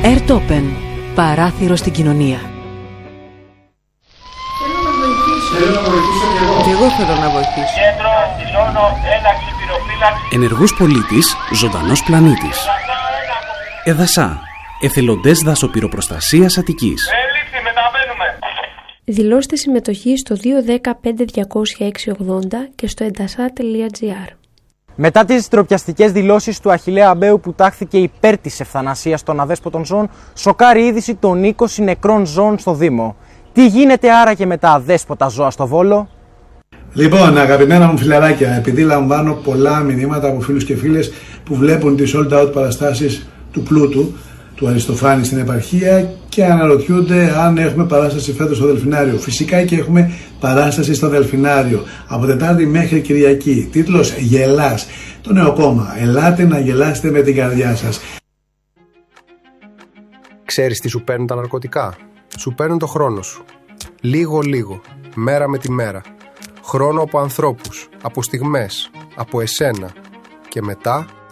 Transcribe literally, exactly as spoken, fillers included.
Ερτόπεν. Παράθυρο στην κοινωνία. Θέλω να βοηθήσω. Θέλω να βοηθήσω και εγώ. Και εγώ θέλω να βοηθήσω. Κέντρο, δηλώνω, ένταξη, πυροφύλαξη. Ενεργός πολίτης, ζωντανός πλανήτης. Εδασά. Εθελοντές δασοπυροπροστασίας Αττικής. Έληξη, μεταβαίνουμε. Δηλώστε συμμετοχή στο δύο ένα μηδέν πέντε διακόσια έξι ογδόντα και στο εντασά τελεία τζι άρ. Μετά τις ντροπιαστικές δηλώσεις του Αχιλλέα Αμπαίου που τάχθηκε υπέρ της ευθανασίας των αδέσποτων ζώων, σοκάρει η είδηση των είκοσι νεκρών ζώων στο Δήμο. Τι γίνεται άραγε με τα αδέσποτα ζώα στο Βόλο? Λοιπόν, αγαπημένα μου φιλαράκια, επειδή λαμβάνω πολλά μηνύματα από φίλους και φίλες που βλέπουν τις sold out παραστάσεις του Πλούτου, του Αριστοφάνη στην επαρχία και αναρωτιούνται αν έχουμε παράσταση φέτος στο Δελφινάριο. Φυσικά και έχουμε παράσταση στο Δελφινάριο από Τετάρτη μέχρι Κυριακή. Τίτλος «Γελάς». Το νέο κόμμα. Ελάτε να γελάσετε με την καρδιά σας. Ξέρεις τι σου παίρνουν τα ναρκωτικά? Σου παίρνουν το χρόνο σου. Λίγο-λίγο, μέρα με τη μέρα. Χρόνο από ανθρώπους, από στιγμές, από εσένα. Και μετά